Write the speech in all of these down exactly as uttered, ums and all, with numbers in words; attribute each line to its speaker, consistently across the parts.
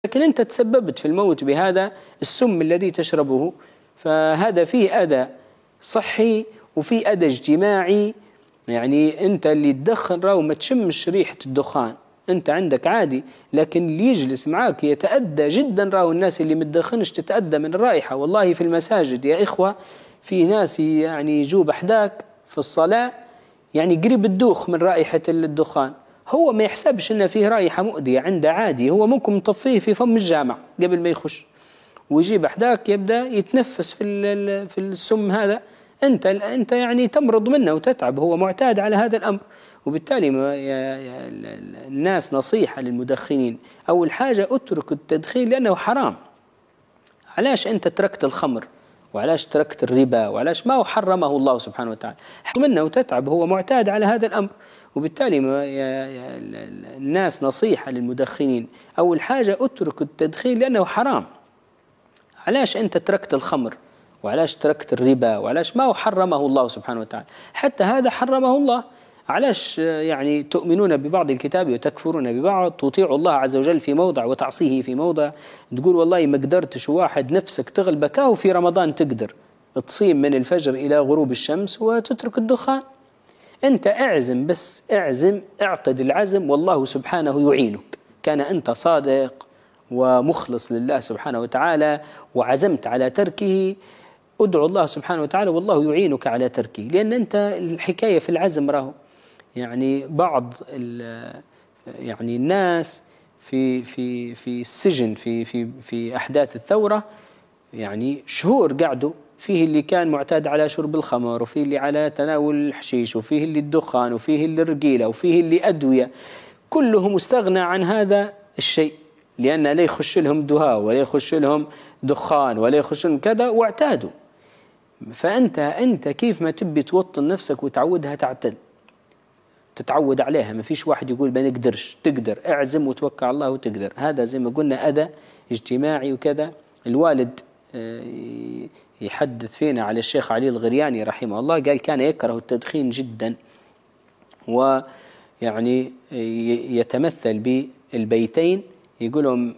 Speaker 1: لكن أنت تسببت في الموت بهذا السم الذي تشربه، فهذا فيه أذى صحي وفيه أذى اجتماعي. يعني أنت اللي تدخن راو ما تشمش ريحة الدخان، أنت عندك عادي، لكن اللي يجلس معاك يتأذى جدا. راو الناس اللي متدخنش تتأذى من الرائحة. والله في المساجد يا إخوة في ناس يعني يجوا بحداك في الصلاة يعني قريب الدوخ من رائحة الدخان، هو ما يحسبش إن فيه رائحة مؤذية، عنده عادي، هو ممكن مطفيه في فم الجامع قبل ما يخش، ويجيب أحداك يبدأ يتنفس في في السم هذا. أنت أنت يعني تمرض منه وتتعب، هو معتاد على هذا الأمر. وبالتالي ما يا الناس نصيحة للمدخنين، أول حاجة اترك التدخين لأنه حرام. علاش أنت تركت الخمر وعلاش تركت الربا وعلاش ما حرمه الله سبحانه وتعالى منه وتتعب، هو معتاد على هذا الأمر. وبالتالي ما يا الناس نصيحة للمدخنين، أول حاجة اترك التدخين لأنه حرام. علاش أنت تركت الخمر وعلاش تركت الربا وعلاش ما حرمه الله سبحانه وتعالى، حتى هذا حرمه الله. علاش يعني تؤمنون ببعض الكتاب وتكفرون ببعض، تطيعوا الله عز وجل في موضع وتعصيه في موضع، تقول والله ما قدرتش واحد نفسك تغلبك، وفي رمضان تقدر تصيم من الفجر إلى غروب الشمس وتترك الدخان. أنت اعزم، بس اعزم، اعقد العزم والله سبحانه يعينك. كان أنت صادق ومخلص لله سبحانه وتعالى وعزمت على تركه، ادعو الله سبحانه وتعالى والله يعينك على تركه. لأن أنت الحكاية في العزم راهو يعني بعض يعني الناس في في في السجن في في في أحداث الثورة يعني شهور قعدوا، فيه اللي كان معتاد على شرب الخمر، وفيه اللي على تناول الحشيش، وفيه اللي الدخان، وفيه اللي الرقيلة، وفيه اللي أدوية، كلهم استغنى عن هذا الشيء، لأن لا يخش لهم دهاء ولا يخش لهم دخان ولا يخش لهم كذا، واعتادوا. فأنت أنت كيف ما تبي توطن نفسك وتعودها تعتد تتعود عليها. ما فيش واحد يقول ما نقدرش، تقدر، اعزم وتوكل على الله وتقدر. هذا زي ما قلنا أذى اجتماعي وكذا. الوالد يحدث فينا على الشيخ علي الغرياني رحمه الله، قال كان يكره التدخين جدا، ويعني يتمثل بالبيتين يقولهم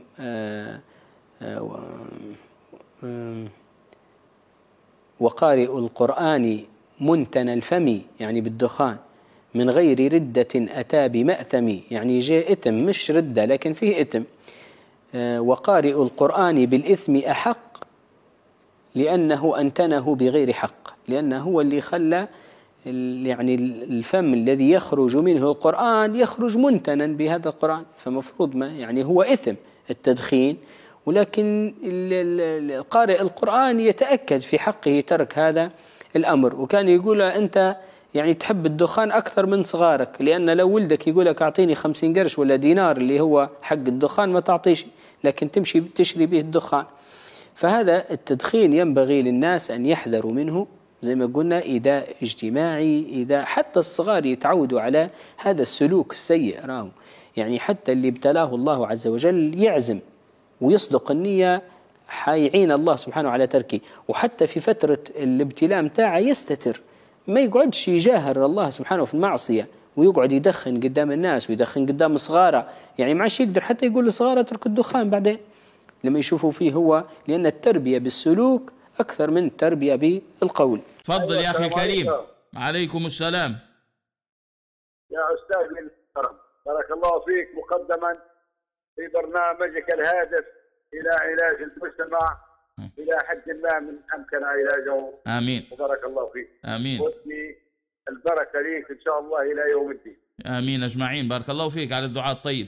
Speaker 1: وقارئ القرآن منتنى الفم، يعني بالدخان، من غير ردة أتى بمأثم، يعني جاء إثم مش ردة لكن فيه إثم. وقارئ القرآن بالإثم أحق لأنه أنتنه بغير حق، لأنه هو اللي خلى يعني الفم الذي يخرج منه القرآن يخرج منتنا بهذا القرآن، فمفروض ما يعني هو إثم التدخين، ولكن قارئ القرآن يتأكد في حقه ترك هذا الأمر. وكان يقول أنت يعني تحب الدخان أكثر من صغارك، لأن لو ولدك يقولك أعطيني خمسين قرش ولا دينار اللي هو حق الدخان ما تعطيش، لكن تمشي تشري به الدخان. فهذا التدخين ينبغي للناس أن يحذروا منه، زي ما قلنا إذا اجتماعي، إذا حتى الصغار يتعودوا على هذا السلوك السيء راهو. يعني حتى اللي ابتلاه الله عز وجل يعزم ويصدق النية، حيعين الله سبحانه على تركه. وحتى في فترة الابتلاء متاعه يستتر، ما يقعدش يجاهر الله سبحانه في المعصية ويقعد يدخن قدام الناس ويدخن قدام صغاره، يعني ما عادش يقدر حتى يقول لصغاره اترك الدخان بعدين لما يشوفوا فيه هو، لأن التربية بالسلوك أكثر من التربية بالقول.
Speaker 2: تفضل يا أخي الكريم. عليكم السلام
Speaker 3: يا أستاذ الكرم، بارك الله فيك مقدما في برنامجك الهادف إلى علاج المجتمع إلى حد ما من أمكن علاجه.
Speaker 2: آمين.
Speaker 3: وبارك الله فيك.
Speaker 2: آمين.
Speaker 3: واسمي البركة ليك إن شاء الله إلى يوم الدين.
Speaker 2: آمين أجمعين. بارك الله فيك على الدعاء الطيب.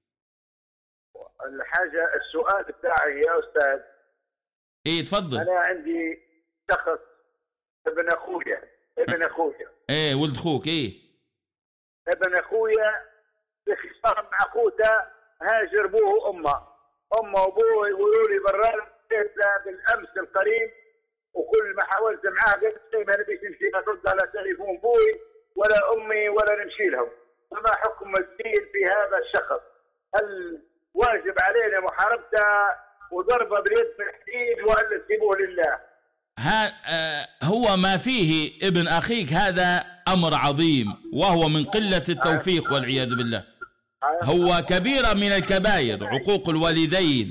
Speaker 3: الحاجة السؤال بتاعي يا أستاذ.
Speaker 2: إيه تفضل.
Speaker 3: أنا عندي شخص ابن أخويا ابن أخويا
Speaker 2: إيه ولد أخوك. إيه
Speaker 3: ابن أخويا بخصام مع أخوته، هاجر أبوه وأمه، أمه وأبوه يقولوا لي برا بالأمس القريب، وكل ما حاولت معاه قلت ما نبيش نمشي نرد على تليفون أبوي ولا أمي ولا نمشي لهم. فما حكم الدين في هذا الشخص؟ هل واجب علينا محاربته وضربه باليد بالحديد ولا نسيبوه لله؟
Speaker 2: ها آه هو ما فيه ابن أخيك هذا أمر عظيم، وهو من قلة التوفيق والعياذ بالله. هو كبيرة من الكبائر عقوق الوالدين.